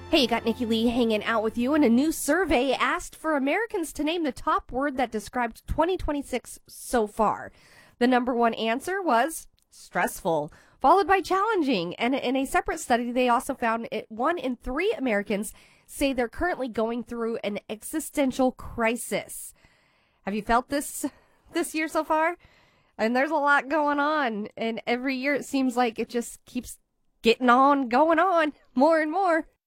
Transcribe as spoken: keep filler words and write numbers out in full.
Hey, you got Nikki Lee hanging out with you, and a new survey asked for Americans to name the top word that described twenty twenty-six so far. The number one answer was stressful, followed by challenging. And in a separate study, they also found it one in three Americans say they're currently going through an existential crisis. Have you felt this this year so far? And there's a lot going on, and every year it seems like it just keeps getting on, going on, more and more.